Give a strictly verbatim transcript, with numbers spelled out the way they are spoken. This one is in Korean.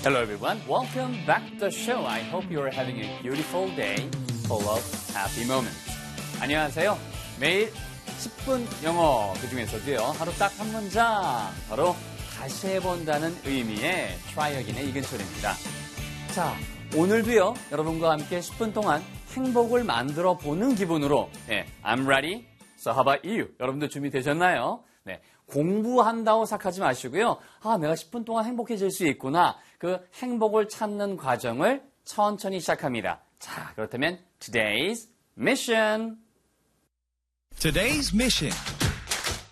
Hello everyone, welcome back to the show. I hope you are having a beautiful day full of happy moments. 안녕하세요. 매일 십 분 영어 그 중에서도요. 하루 딱 한 문장 바로 다시 해본다는 의미의 try again의 이근철입니다. 자, 오늘도요. 여러분과 함께 십 분 동안 행복을 만들어 보는 기분으로 네, I'm ready. So how about you? 여러분들 준비되셨나요? 네, 공부한다고 생각하지 마시고요. 아, 내가 십 분 동안 행복해질 수 있구나. 그 행복을 찾는 과정을 천천히 시작합니다. 자, 그렇다면 today's mission. Today's mission.